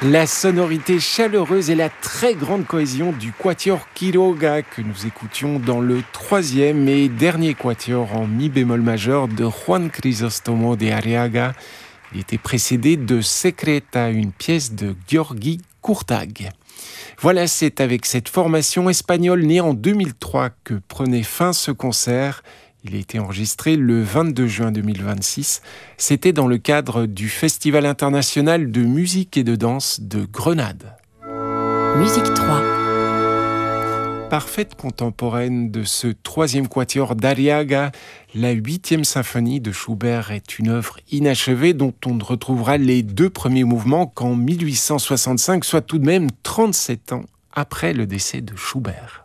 La sonorité chaleureuse et la très grande cohésion du quatuor Quiroga que nous écoutions dans le troisième et dernier quatuor en mi bémol majeur de Juan Crisóstomo de Arriaga. Il était précédé de Secreta, une pièce de Gheorghi Curtag. Voilà, c'est avec cette formation espagnole née en 2003 que prenait fin ce concert. Il a été enregistré le 22 juin 2026. C'était dans le cadre du Festival international de musique et de danse de Grenade. Musique 3. Parfaite contemporaine de ce troisième quatuor d'Arriaga, la 8e symphonie de Schubert est une œuvre inachevée dont on ne retrouvera les 2 premiers mouvements qu'en 1865, soit tout de même 37 ans après le décès de Schubert.